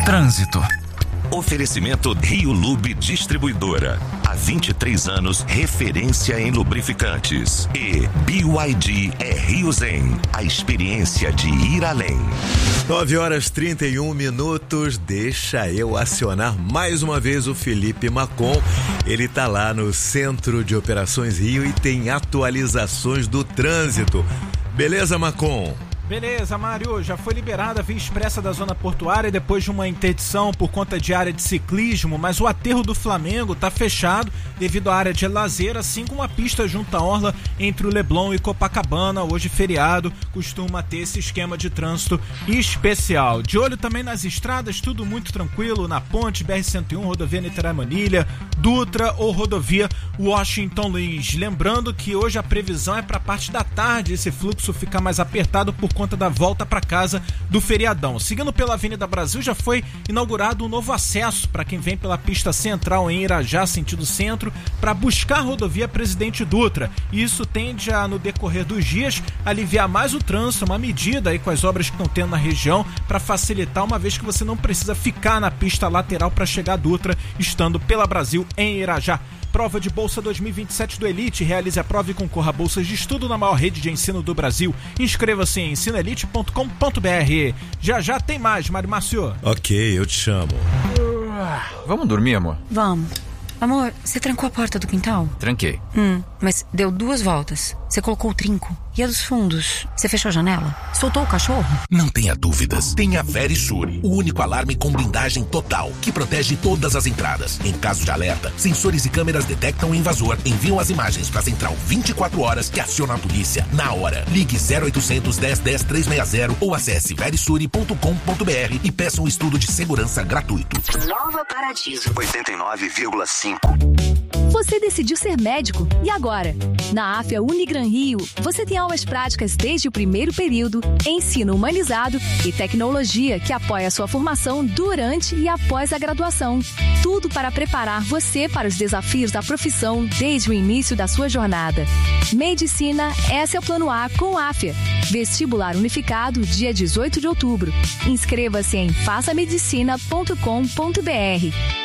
Trânsito. Oferecimento Rio Lube Distribuidora. Há 23 anos, referência em lubrificantes. E BYD é Rio Zen. A experiência de ir além. 9h31. Deixa eu acionar mais uma vez o Felipe Macon. Ele tá lá no Centro de Operações Rio e tem atualizações do trânsito. Beleza, Macon? Beleza, Mário, já foi liberada a via expressa da zona portuária depois de uma interdição por conta de área de ciclismo, mas o aterro do Flamengo está fechado devido à área de lazer, assim como a pista junto à orla entre o Leblon e Copacabana. Hoje feriado, costuma ter esse esquema de trânsito especial. De olho também nas estradas, tudo muito tranquilo, na ponte BR-101, rodovia Niterói-Manilha, Dutra ou rodovia Washington Luiz. Lembrando que hoje a previsão é para a parte da tarde, esse fluxo ficar mais apertado por conta da volta para casa do feriadão. Seguindo pela Avenida Brasil, já foi inaugurado um novo acesso para quem vem pela pista central em Irajá, sentido centro, para buscar a rodovia Presidente Dutra. Isso tende a, no decorrer dos dias, aliviar mais o trânsito, uma medida aí com as obras que estão tendo na região para facilitar, uma vez que você não precisa ficar na pista lateral para chegar a Dutra, estando pela Brasil em Irajá. Prova de Bolsa 2027 do Elite. Realize a prova e concorra a bolsas de estudo na maior rede de ensino do Brasil. Inscreva-se em ensinoelite.com.br. Já tem mais, Mário Márcio. Ok, eu te chamo. Vamos dormir, amor? Vamos. Amor, você trancou a porta do quintal? Tranquei. Mas deu 2 voltas. Você colocou o trinco. E a dos fundos? Você fechou a janela? Soltou o cachorro? Não tenha dúvidas. Tem a Verisure, o único alarme com blindagem total, que protege todas as entradas. Em caso de alerta, sensores e câmeras detectam o invasor, enviam as imagens para a central 24 horas que aciona a polícia na hora. Ligue 0800 10 10 360 ou acesse verisure.com.br e peça um estudo de segurança gratuito. Nova Paradiso 89,5. Você decidiu ser médico e agora? Na AFIA Unigran Rio, você tem aulas práticas desde o primeiro período, ensino humanizado e tecnologia que apoia a sua formação durante e após a graduação. Tudo para preparar você para os desafios da profissão desde o início da sua jornada. Medicina, esse é o plano A com AFIA. Vestibular unificado, dia 18 de outubro. Inscreva-se em façamedicina.com.br.